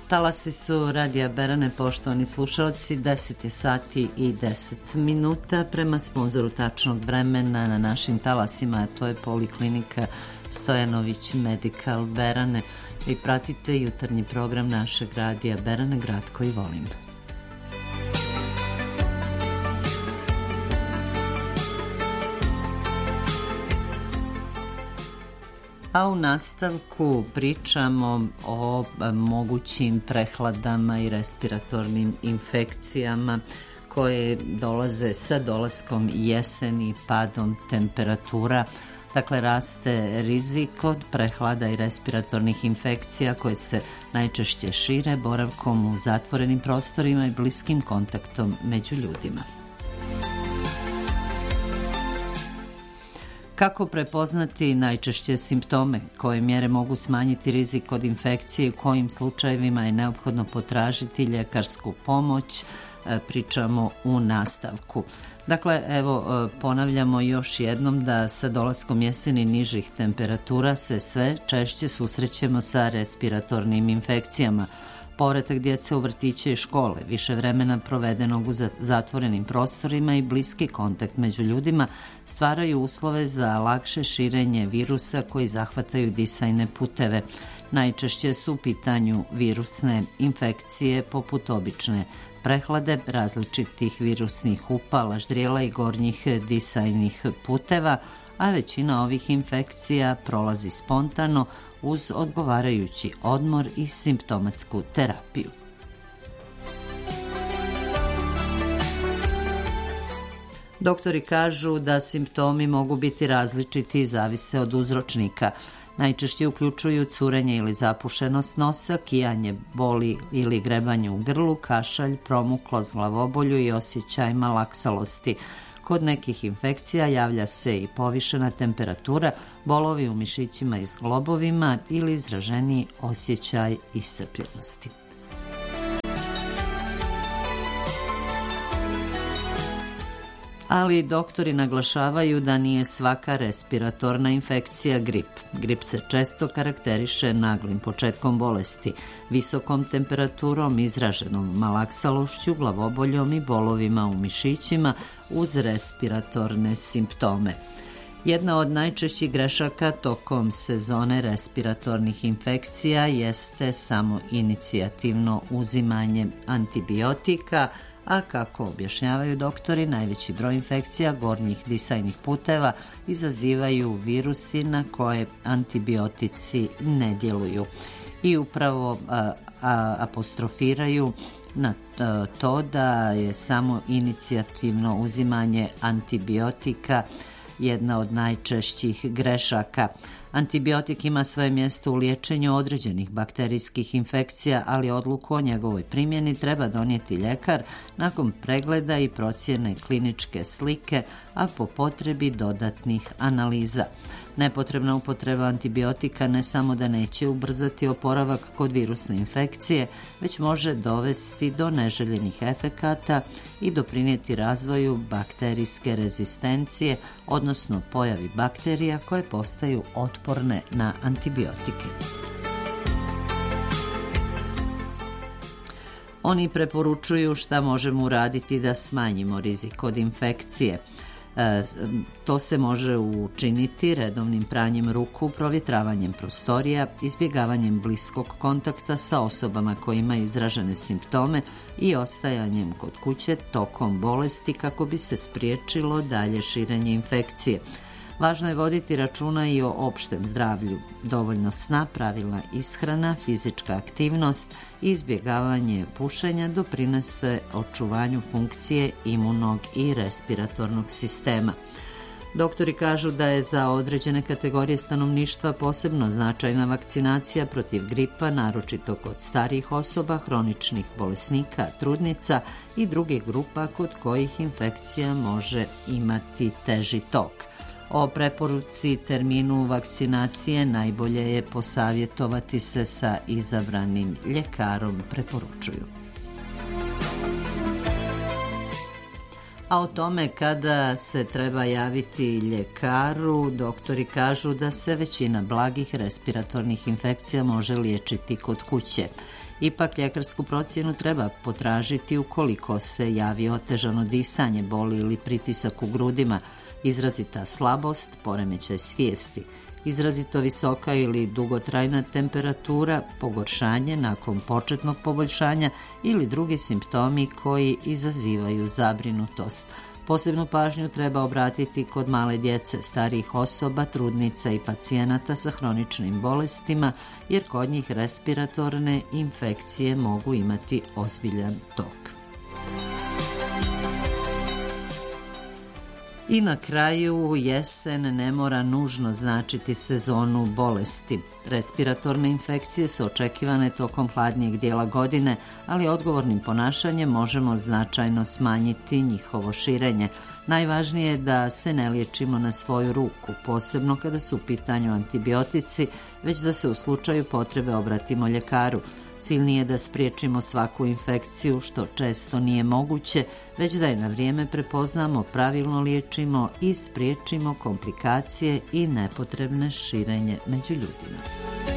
Talasi su Radija Berane, poštovani slušalci, 10 je sati i 10 minuta prema sponzoru tačnog vremena na našim talasima, a to je Poliklinika Stojanović Medical Berane. Vi pratite jutarnji program našeg Radija Berane, grad koji volim. A u nastavku pričamo o mogućim prehladama i respiratornim infekcijama koje dolaze sa dolaskom jeseni i padom temperatura. Dakle, raste rizik od prehlada i respiratornih infekcija koje se najčešće šire boravkom u zatvorenim prostorima i bliskim kontaktom među ljudima. Kako prepoznati najčešće simptome? Koje mjere mogu smanjiti rizik od infekcije i u kojim slučajevima je neophodno potražiti ljekarsku pomoć? Pričamo u nastavku. Dakle, evo, ponavljamo još jednom da sa dolaskom jeseni nižih temperatura se sve češće susrećemo sa respiratornim infekcijama. Povratak djece u vrtiće i škole, više vremena provedenog u zatvorenim prostorima i bliski kontakt među ljudima stvaraju uslove za lakše širenje virusa koji zahvataju disajne puteve. Najčešće su u pitanju virusne infekcije poput obične prehlade, različitih virusnih upala, ždrijela i gornjih disajnih puteva, a većina ovih infekcija prolazi spontano uz odgovarajući odmor i simptomatsku terapiju. Doktori kažu da simptomi mogu biti različiti i zavise od uzročnika. Najčešće uključuju curenje ili zapušenost nosa, kijanje, boli ili grebanje u grlu, kašalj, promuklost, glavobolju i osjećaj malaksalosti. Kod nekih infekcija javlja se i povišena temperatura, bolovi u mišićima i zglobovima ili izraženiji osjećaj iscrpljenosti. Ali doktori naglašavaju da nije svaka respiratorna infekcija grip. Grip se često karakteriše naglim početkom bolesti, visokom temperaturom, izraženom malaksalošću, glavoboljom i bolovima u mišićima uz respiratorne simptome. Jedna od najčešćih grešaka tokom sezone respiratornih infekcija jeste samo inicijativno uzimanje antibiotika, a kako objašnjavaju doktori, najveći broj infekcija gornjih disajnih puteva izazivaju virusi na koje antibiotici ne djeluju. I upravo apostrofiraju na to da je samo inicijativno uzimanje antibiotika jedna od najčešćih grešaka. Antibiotik ima svoje mjesto u liječenju određenih bakterijskih infekcija, ali odluku o njegovoj primjeni treba donijeti ljekar nakon pregleda i procjene kliničke slike, a po potrebi dodatnih analiza. Nepotrebna upotreba antibiotika ne samo da neće ubrzati oporavak kod virusne infekcije, već može dovesti do neželjenih efekata i doprinijeti razvoju bakterijske rezistencije, odnosno pojavi bakterija koje postaju otporne na antibiotike. Oni preporučuju šta možemo uraditi da smanjimo rizik od infekcije. To se može učiniti redovnim pranjem ruku, provjetravanjem prostorija, izbjegavanjem bliskog kontakta sa osobama koje imaju izražene simptome i ostajanjem kod kuće tokom bolesti kako bi se spriječilo dalje širenje infekcije. Važno je voditi računa i o opštem zdravlju, dovoljno sna, pravilna ishrana, fizička aktivnost i izbjegavanje pušenja doprinose očuvanju funkcije imunog i respiratornog sistema. Doktori kažu da je za određene kategorije stanovništva posebno značajna vakcinacija protiv gripa, naročito kod starijih osoba, hroničnih bolesnika, trudnica i drugih grupa kod kojih infekcija može imati teži tok. O preporuci terminu vakcinacije najbolje je posavjetovati se sa izabranim ljekarom, preporučuju. A o tome kada se treba javiti ljekaru, doktori kažu da se većina blagih respiratornih infekcija može liječiti kod kuće. Ipak ljekarsku procjenu treba potražiti ukoliko se javi otežano disanje, boli ili pritisak u grudima, izrazita slabost, poremećaj svijesti, izrazito visoka ili dugotrajna temperatura, pogoršanje nakon početnog poboljšanja ili drugi simptomi koji izazivaju zabrinutost. Posebnu pažnju treba obratiti kod male djece, starijih osoba, trudnica i pacijenata sa hroničnim bolestima, jer kod njih respiratorne infekcije mogu imati ozbiljan tok. I na kraju, jesen ne mora nužno značiti sezonu bolesti. Respiratorne infekcije su očekivane tokom hladnijeg dijela godine, ali odgovornim ponašanjem možemo značajno smanjiti njihovo širenje. Najvažnije je da se ne liječimo na svoju ruku, posebno kada su u pitanju antibiotici, već da se u slučaju potrebe obratimo ljekaru. Cilj nije da spriječimo svaku infekciju, što često nije moguće, već da je na vrijeme prepoznamo, pravilno liječimo i spriječimo komplikacije i nepotrebne širenje među ljudima.